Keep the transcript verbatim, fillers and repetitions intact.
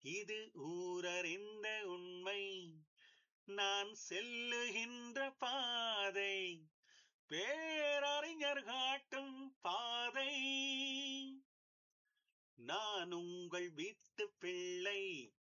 இது ஊரறிந்த உண்மை. நான் செல்லுகின்ற பாதை பேரறிஞர் காட்டும் பாதை. நான் உங்கள் வீட்டு பிள்ளை,